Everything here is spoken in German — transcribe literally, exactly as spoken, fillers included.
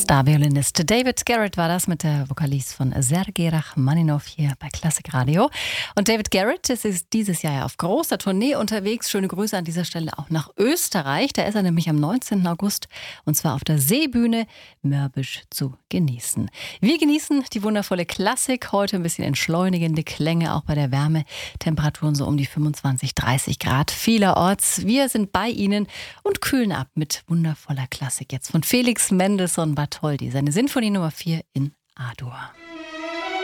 Star-Violinist David Garrett war das mit der Vokalist von Sergei Rachmaninow hier bei Klassik Radio. Und David Garrett ist dieses Jahr ja auf großer Tournee unterwegs. Schöne Grüße an dieser Stelle auch nach Österreich. Da ist er nämlich am neunzehnten August und zwar auf der Seebühne Mörbisch zu genießen. Wir genießen die wundervolle Klassik. Heute ein bisschen entschleunigende Klänge, auch bei der Wärme. Temperaturen so um die fünfundzwanzig, dreißig Grad vielerorts. Wir sind bei Ihnen und kühlen ab mit wundervoller Klassik. Jetzt von Felix Mendelssohn Bartholdy, seine Sinfonie Nummer vier in A-Dur.